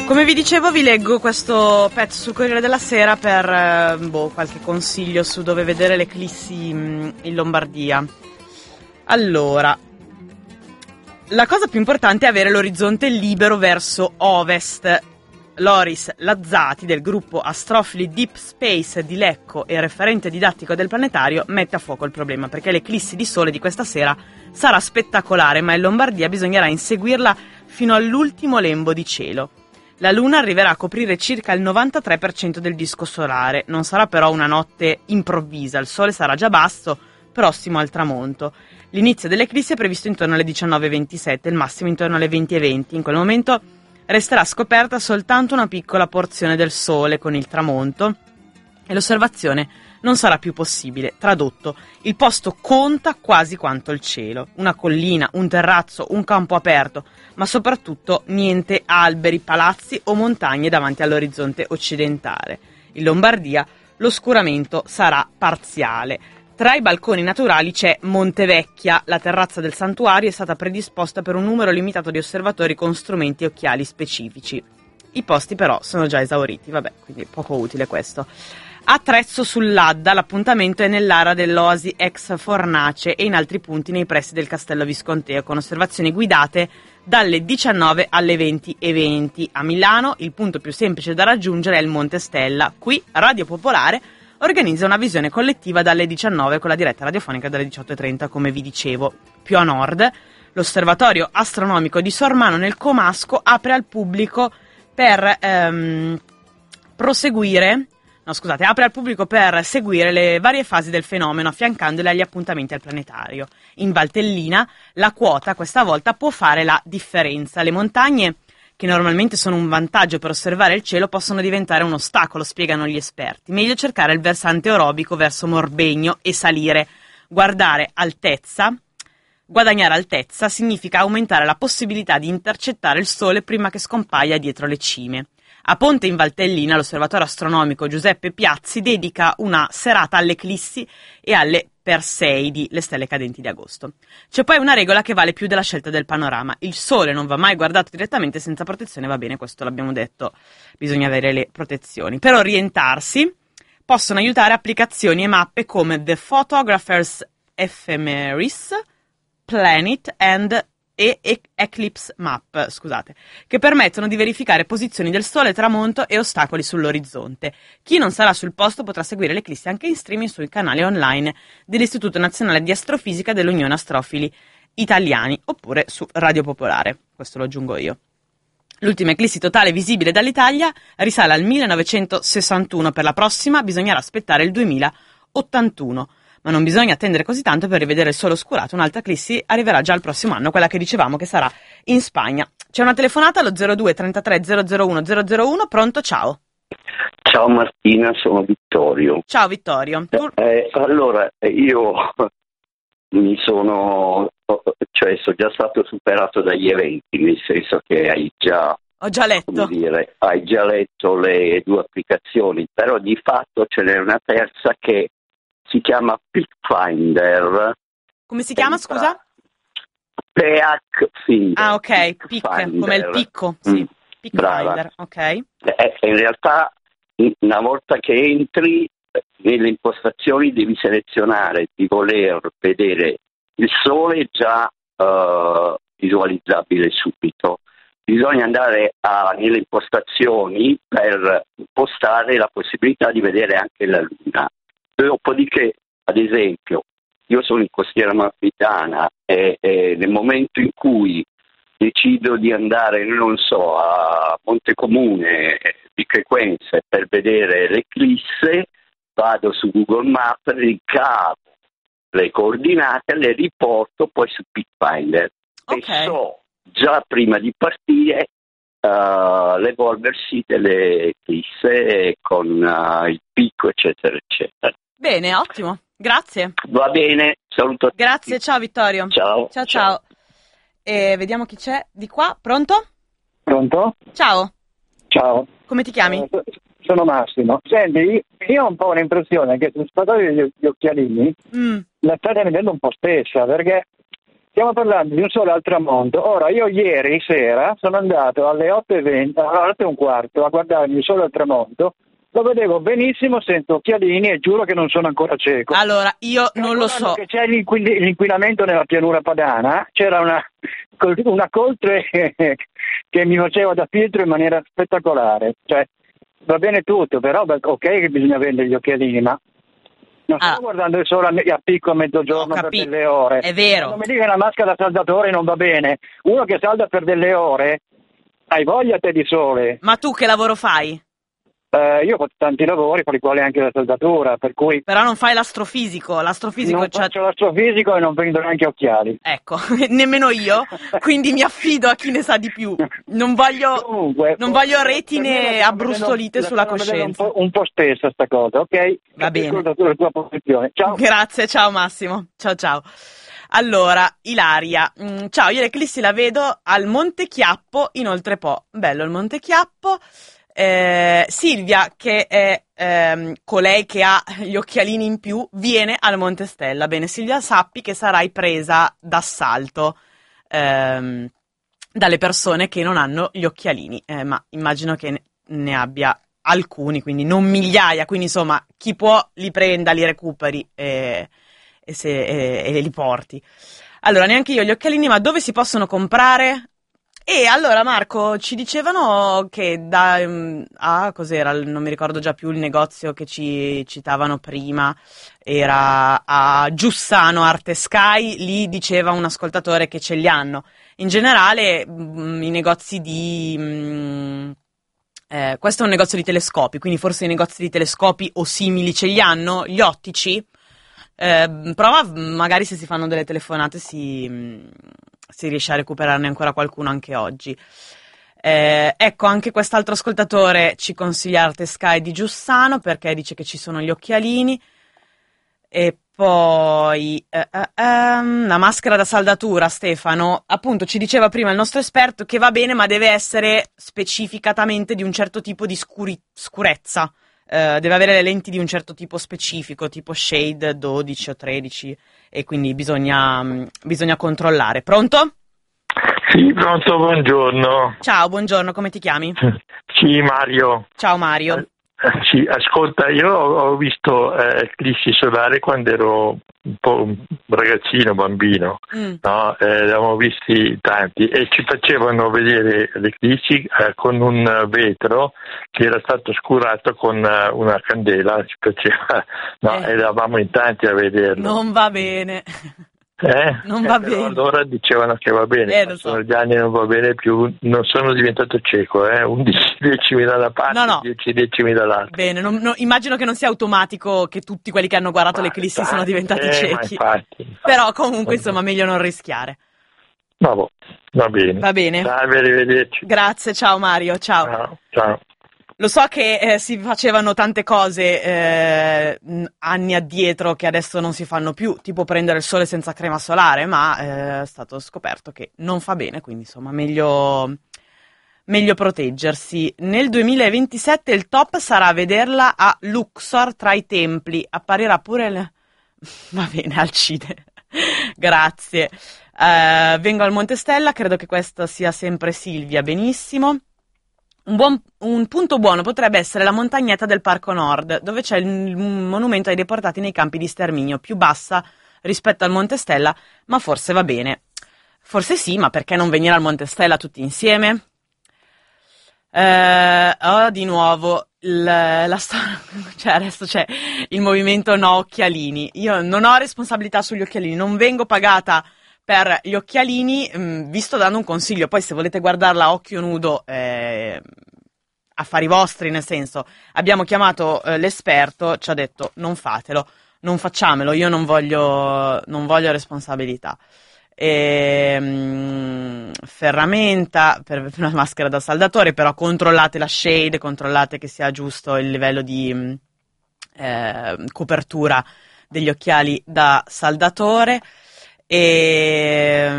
Come vi dicevo, vi leggo questo pezzo sul Corriere della Sera per qualche consiglio su dove vedere l'eclissi in Lombardia. Allora, la cosa più importante è avere l'orizzonte libero verso ovest. Loris Lazzati, del gruppo Astrofili Deep Space di Lecco e referente didattico del planetario, mette a fuoco il problema, perché l'eclissi di sole di questa sera sarà spettacolare, ma in Lombardia bisognerà inseguirla fino all'ultimo lembo di cielo. La luna arriverà a coprire circa il 93% del disco solare, non sarà però una notte improvvisa, il sole sarà già basso, prossimo al tramonto. L'inizio dell'eclissi è previsto intorno alle 19:27, il massimo intorno alle 20:20. In quel momento resterà scoperta soltanto una piccola porzione del sole con il tramonto e l'osservazione non sarà più possibile. Tradotto, il posto conta quasi quanto il cielo. Una collina, un terrazzo, un campo aperto, ma soprattutto niente alberi, palazzi o montagne davanti all'orizzonte occidentale. In Lombardia l'oscuramento sarà parziale. Tra i balconi naturali c'è Montevecchia, la terrazza del santuario è stata predisposta per un numero limitato di osservatori con strumenti e occhiali specifici. I posti però sono già esauriti, quindi poco utile questo. A Trezzo sull'Adda l'appuntamento è nell'area dell'Oasi ex Fornace e in altri punti nei pressi del Castello Visconteo, con osservazioni guidate dalle 19 alle 20:20. A Milano il punto più semplice da raggiungere è il Monte Stella. Qui Radio Popolare organizza una visione collettiva dalle 19 con la diretta radiofonica dalle 18:30, come vi dicevo. Più a nord, l'osservatorio astronomico di Sormano nel Comasco apre al pubblico per seguire le varie fasi del fenomeno, affiancandole agli appuntamenti al planetario. In Valtellina la quota questa volta può fare la differenza. Le montagne, che normalmente sono un vantaggio per osservare il cielo, possono diventare un ostacolo, spiegano gli esperti. Meglio cercare il versante orobico verso Morbegno e salire. Guadagnare altezza significa aumentare la possibilità di intercettare il sole prima che scompaia dietro le cime. A Ponte in Valtellina l'osservatorio astronomico Giuseppe Piazzi dedica una serata all'eclissi e alle Perseidi, le stelle cadenti di agosto. C'è poi una regola che vale più della scelta del panorama: il sole non va mai guardato direttamente senza protezione, va bene, questo l'abbiamo detto, bisogna avere le protezioni. Per orientarsi possono aiutare applicazioni e mappe come The Photographer's Ephemeris, Planet e Eclipse Map, che permettono di verificare posizioni del sole, tramonto e ostacoli sull'orizzonte. Chi non sarà sul posto potrà seguire l'eclissi anche in streaming sui canali online dell'Istituto Nazionale di Astrofisica dell'Unione Astrofili Italiani oppure su Radio Popolare, questo lo aggiungo io. L'ultima eclissi totale visibile dall'Italia risale al 1961, per la prossima bisognerà aspettare il 2081. Ma non bisogna attendere così tanto per rivedere il sole oscurato, un'altra eclissi arriverà già il prossimo anno, quella che dicevamo che sarà in Spagna. C'è una telefonata allo 02 33 001 001, pronto, ciao. Ciao Martina, sono Vittorio. Ciao Vittorio. Allora, io sono già stato superato dagli eventi, nel senso che ho già letto. Hai già letto le due applicazioni, però di fatto ce n'è una terza che si chiama Pickfinder. Come si chiama, scusa? Pickfinder. Ah, ok, come il picco, sì. Pickfinder, ok. In realtà, una volta che entri nelle impostazioni devi selezionare di voler vedere il sole già visualizzabile subito. Bisogna andare nelle impostazioni per impostare la possibilità di vedere anche la luna. Dopodiché, ad esempio, io sono in Costiera Amalfitana e nel momento in cui decido di andare, a Montecomune di Frequenze per vedere l'eclisse, vado su Google Maps, ricavo le coordinate, le riporto poi su Pickfinder. Okay. E so già prima di partire l'evolversi delle eclisse con il picco, eccetera, eccetera. Bene, ottimo, grazie. Va bene, saluto. Grazie, ciao Vittorio. Ciao. E vediamo chi c'è di qua, pronto? Pronto? Ciao. Come ti chiami? Sono Massimo. Senti, io ho un po' un'impressione che sul spadaio degli occhialini la state vedendo un po' spessa, perché stiamo parlando di un sole al tramonto. Ora, io ieri sera sono andato alle 8:20, alle 8:15 a guardarmi il sole al tramonto, lo vedevo benissimo senza occhialini e giuro che non sono ancora cieco. Allora, io non lo so. Che c'è l'inquinamento nella pianura padana, c'era una coltre che mi faceva da filtro in maniera spettacolare. Cioè, va bene tutto, però ok che bisogna vendere gli occhialini, ma non sto guardando il sole a picco a mezzogiorno per delle ore. È vero. Non mi dica che una maschera da saldatore non va bene. Uno che salda per delle ore, hai voglia te di sole. Ma tu che lavoro fai? Io ho fatto tanti lavori, per i quali anche la saldatura, per cui... Però non fai l'astrofisico, Non faccio l'astrofisico e non vendo neanche occhiali. Ecco, nemmeno io, quindi mi affido a chi ne sa di più. Non voglio, Comunque, non voglio retine abbrustolite sulla coscienza. Un po' spessa sta cosa, ok? Va bene. La tua posizione. Ciao. Grazie, ciao Massimo. Ciao ciao. Allora, Ilaria, ciao, io l'eclissi la vedo al Monte Chiappo in Oltrepo. Bello il Monte Chiappo. Silvia, che è colei che ha gli occhialini in più, viene al Monte Stella. Bene, Silvia, sappi che sarai presa d'assalto dalle persone che non hanno gli occhialini, ma immagino che ne abbia alcuni, quindi non migliaia, quindi insomma chi può li prenda, li recuperi e li porti. Allora, neanche io gli occhialini, ma dove si possono comprare? E allora Marco, ci dicevano che cos'era, non mi ricordo già più il negozio che ci citavano prima, era a Giussano Arte Sky, lì diceva un ascoltatore che ce li hanno. In generale i negozi questo è un negozio di telescopi, quindi forse i negozi di telescopi o simili ce li hanno, gli ottici. Prova magari se si fanno delle telefonate si riesce a recuperarne ancora qualcuno anche oggi. Ecco, anche quest'altro ascoltatore ci consiglia Arte Sky di Giussano perché dice che ci sono gli occhialini. E poi la maschera da saldatura, Stefano, appunto ci diceva prima il nostro esperto che va bene, ma deve essere specificatamente di un certo tipo di scurezza. Deve avere le lenti di un certo tipo specifico, tipo shade 12 o 13, e quindi bisogna controllare. Pronto? Sì, pronto, buongiorno. Ciao, buongiorno, come ti chiami? Sì, Mario. Ciao Mario. Sì, ascolta, io ho visto eclissi solare quando ero un po' un ragazzino, bambino, no? Ne avevamo visti tanti e ci facevano vedere l'eclissi con un vetro che era stato oscurato con una candela, ci faceva, no? Eravamo in tanti a vederlo. Non va bene. Non va bene. Allora dicevano che va bene, lo so. sono gli anni non va bene più, non sono diventato cieco, 11 decimi da una parte, no. 10 decimi dall'altra. Bene, immagino che non sia automatico che tutti quelli che hanno guardato l'eclissi sono diventati ciechi. Infatti. Però comunque insomma meglio non rischiare. Va bene. Va bene. Salve, arrivederci. Grazie, ciao Mario, ciao. Ciao. Lo so che si facevano tante cose anni addietro che adesso non si fanno più, tipo prendere il sole senza crema solare, ma è stato scoperto che non fa bene, quindi insomma meglio proteggersi. Nel 2027 il top sarà vederla a Luxor tra i templi, apparirà pure va bene, Alcide, grazie. Vengo al Monte Stella, credo che questa sia sempre Silvia, benissimo. Un punto buono potrebbe essere la montagnetta del Parco Nord, dove c'è il monumento ai deportati nei campi di sterminio, più bassa rispetto al Monte Stella, ma forse va bene. Forse sì, ma perché non venire al Monte Stella tutti insieme? Di nuovo la storia, cioè adesso c'è il movimento no occhialini. Io non ho responsabilità sugli occhialini, non vengo pagata per gli occhialini, vi sto dando un consiglio, poi se volete guardarla a occhio nudo, affari vostri, nel senso, abbiamo chiamato l'esperto, ci ha detto non fatelo, non facciamelo, io non voglio responsabilità. Ferramenta per una maschera da saldatore, però controllate la shade, controllate che sia giusto il livello di copertura degli occhiali da saldatore. E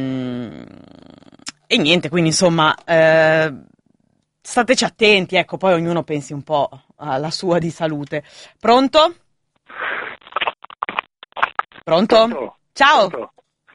niente, quindi insomma stateci attenti, ecco, poi ognuno pensi un po' alla sua di salute. Pronto? Ciao. Pronto?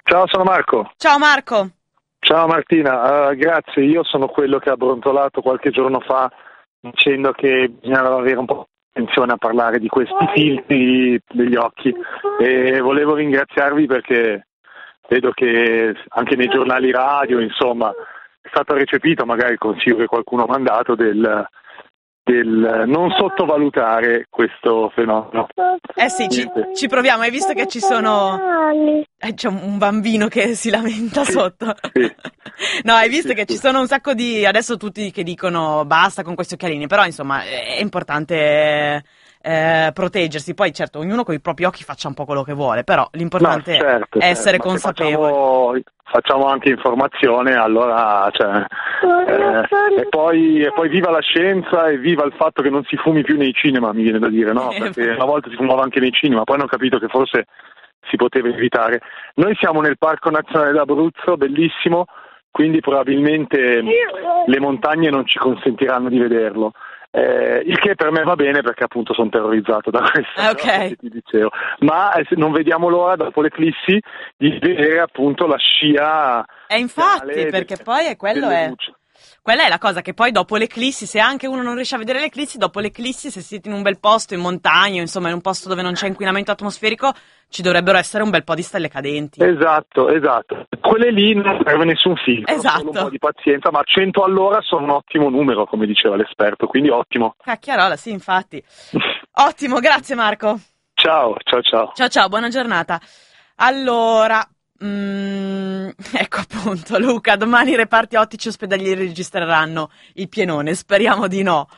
Ciao, sono Marco. Ciao Marco. Ciao Martina, grazie. Io sono quello che ha brontolato qualche giorno fa dicendo che bisognava avere un po' di attenzione a parlare di questi filtri degli occhi, e volevo ringraziarvi perché vedo che anche nei giornali radio, insomma, è stato recepito magari il consiglio che qualcuno ha mandato del non sottovalutare questo fenomeno. Sì, ci proviamo. Hai visto che ci sono... c'è un bambino che si lamenta sotto. Sì. No, hai visto che ci sono un sacco di... Adesso tutti che dicono basta con questi occhialini, però insomma è importante proteggersi. Poi certo, ognuno con i propri occhi faccia un po' quello che vuole, però l'importante è essere consapevoli. Facciamo anche informazione, allora, e poi viva la scienza e viva il fatto che non si fumi più nei cinema, mi viene da dire, no? Perché una volta si fumava anche nei cinema, poi hanno capito che forse si poteva evitare. Noi siamo nel Parco Nazionale d'Abruzzo, bellissimo, quindi probabilmente le montagne non ci consentiranno di vederlo. Il che per me va bene perché appunto sono terrorizzato da questo che ti dicevo, ma non vediamo l'ora dopo l'eclissi di vedere appunto la scia. Infatti, perché poi è quello è. Quella è la cosa, che poi dopo l'eclissi, se anche uno non riesce a vedere l'eclissi, dopo l'eclissi, se siete in un bel posto, in montagna, insomma in un posto dove non c'è inquinamento atmosferico, ci dovrebbero essere un bel po' di stelle cadenti. Esatto. Quelle lì non serve nessun filtro, solo un po' di pazienza, ma 100 all'ora sono un ottimo numero, come diceva l'esperto, quindi ottimo. Cacchiarola, sì, infatti. Ottimo, grazie Marco. Ciao. Ciao, buona giornata. Allora... ecco appunto Luca, domani i reparti ottici ospedalieri registreranno il pienone, speriamo di no.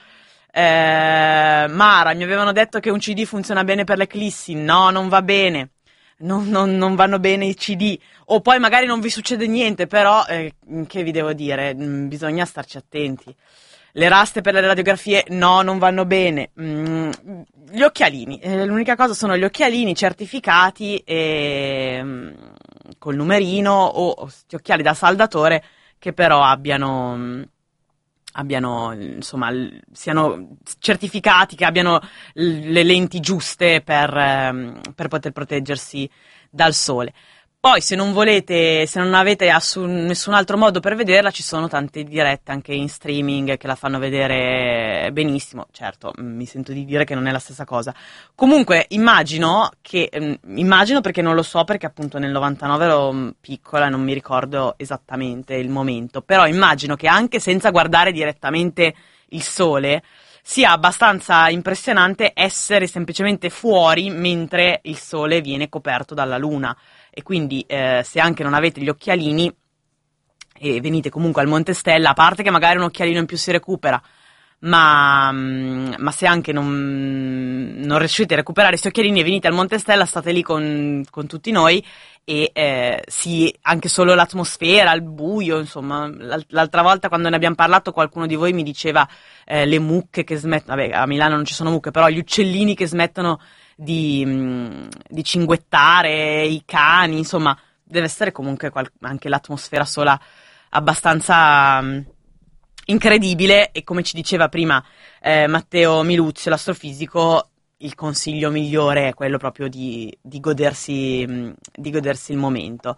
Mara, mi avevano detto che un CD funziona bene per l'eclissi. No, non va bene, non vanno bene i CD, o poi magari non vi succede niente, però che vi devo dire, bisogna starci attenti. Le raste per le radiografie non vanno bene. Gli occhialini, l'unica cosa sono gli occhialini certificati e col numerino, o sti occhiali da saldatore che però abbiano insomma siano certificati, che abbiano le lenti giuste per poter proteggersi dal sole. Poi se non avete nessun altro modo per vederla, ci sono tante dirette anche in streaming che la fanno vedere benissimo. Certo, mi sento di dire che non è la stessa cosa. Comunque immagino perché non lo so, perché appunto nel 99 ero piccola e non mi ricordo esattamente il momento, però immagino che anche senza guardare direttamente il sole sia abbastanza impressionante essere semplicemente fuori mentre il sole viene coperto dalla luna. E quindi se anche non avete gli occhialini e venite comunque al Monte Stella, a parte che magari un occhialino in più si recupera, ma se anche non riuscite a recuperare questi occhialini e venite al Monte Stella, state lì con tutti noi e sì, anche solo l'atmosfera, il buio, insomma. L'altra volta quando ne abbiamo parlato qualcuno di voi mi diceva le mucche che smettono, vabbè, a Milano non ci sono mucche, però gli uccellini che smettono di cinguettare, i cani, insomma deve essere comunque anche l'atmosfera sola abbastanza incredibile. E come ci diceva prima Matteo Miluzio, l'astrofisico, il consiglio migliore è quello proprio di godersi il momento.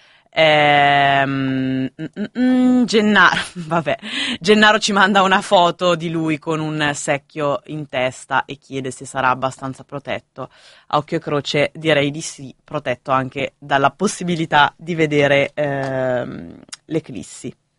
Gennaro ci manda una foto di lui con un secchio in testa e chiede se sarà abbastanza protetto. A occhio e croce direi di sì, protetto anche dalla possibilità di vedere l'eclissi.